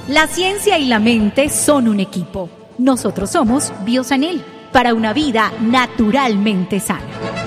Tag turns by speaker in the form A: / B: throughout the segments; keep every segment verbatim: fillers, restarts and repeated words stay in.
A: La ciencia y la mente son un equipo. Nosotros somos Biosanil, para una vida naturalmente sana.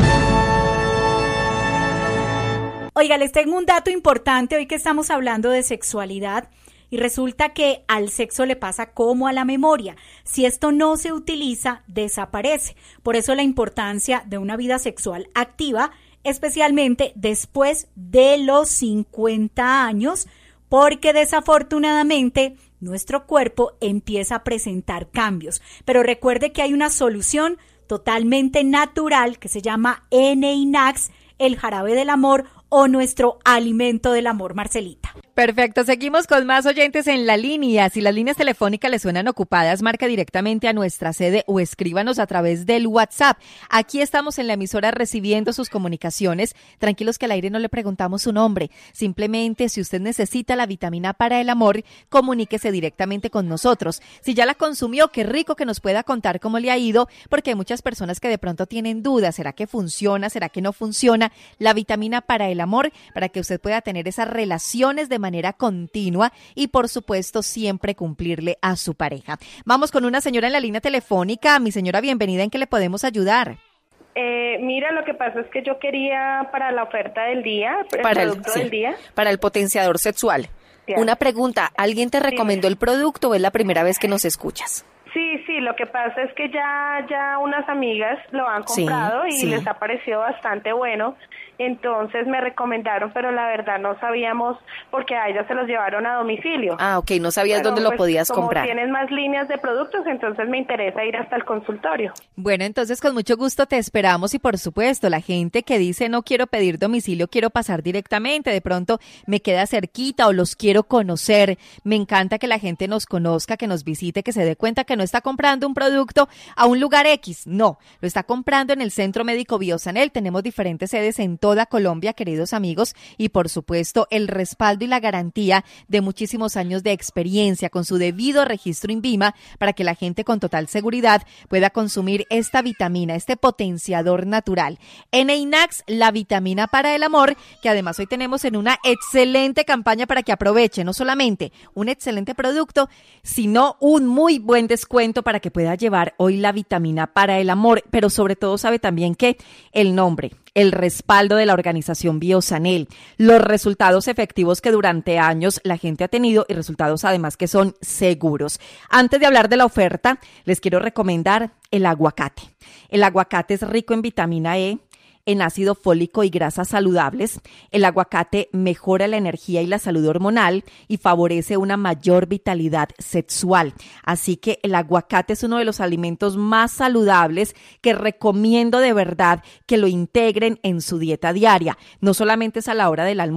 A: Oiga, les tengo un dato importante hoy que estamos hablando de sexualidad. Y resulta que al sexo le pasa como a la memoria. Si esto no se utiliza, desaparece. Por eso la importancia de una vida sexual activa, especialmente después de los cincuenta años, porque desafortunadamente nuestro cuerpo empieza a presentar cambios. Pero recuerde que hay una solución totalmente natural que se llama Eneinax, el jarabe del amor o nuestro alimento del amor, Marcelita.
B: Perfecto, seguimos con más oyentes en la línea. Si las líneas telefónicas le suenan ocupadas, marca directamente a nuestra sede o escríbanos a través del WhatsApp. Aquí estamos en la emisora recibiendo sus comunicaciones. Tranquilos que al aire no le preguntamos su nombre. Simplemente, si usted necesita la vitamina para el amor, comuníquese directamente con nosotros. Si ya la consumió, qué rico que nos pueda contar cómo le ha ido, porque hay muchas personas que de pronto tienen dudas. ¿Será que funciona? ¿Será que no funciona? La vitamina para el amor, para que usted pueda tener esas relaciones de manera continua y por supuesto siempre cumplirle a su pareja. Vamos con una señora en la línea telefónica. Mi señora, bienvenida, ¿en qué le podemos ayudar?
C: Eh, mira, lo que pasa es que yo quería para la oferta del día, el
B: para
C: producto
B: el, sí,
C: del día.
B: Para el potenciador sexual. Sí. Una pregunta, ¿alguien te recomendó sí. el producto o es la primera vez que nos escuchas?
C: Sí, sí, lo que pasa es que ya ya unas amigas lo han comprado sí, y sí. les ha parecido bastante bueno. Entonces me recomendaron, pero la verdad no sabíamos porque a ellas se los llevaron a domicilio.
B: Ah, ok, no sabías pero, dónde
C: pues,
B: lo podías
C: como
B: comprar.
C: Como tienes más líneas de productos, entonces me interesa ir hasta el consultorio.
B: Bueno, entonces con mucho gusto te esperamos y por supuesto la gente que dice no quiero pedir domicilio, quiero pasar directamente, de pronto me queda cerquita o los quiero conocer. Me encanta que la gente nos conozca, que nos visite, que se dé cuenta que no está comprando un producto a un lugar X, no, lo está comprando en el Centro Médico Biosanil. Tenemos diferentes sedes en toda Colombia, queridos amigos, y por supuesto el respaldo y la garantía de muchísimos años de experiencia con su debido registro INVIMA para que la gente con total seguridad pueda consumir esta vitamina, este potenciador natural. Eneinax, la vitamina para el amor, que además hoy tenemos en una excelente campaña para que aproveche no solamente un excelente producto, sino un muy buen descuento para que pueda llevar hoy la vitamina para el amor, pero sobre todo sabe también que el nombre, el respaldo de la organización Biosanil, los resultados efectivos que durante años la gente ha tenido y resultados además que son seguros. Antes de hablar de la oferta, les quiero recomendar el aguacate. El aguacate es rico en vitamina E, en ácido fólico y grasas saludables. El aguacate mejora la energía y la salud hormonal y favorece una mayor vitalidad sexual. Así que el aguacate es uno de los alimentos más saludables que recomiendo de verdad que lo integren en su dieta diaria. No solamente es a la hora del almuerzo,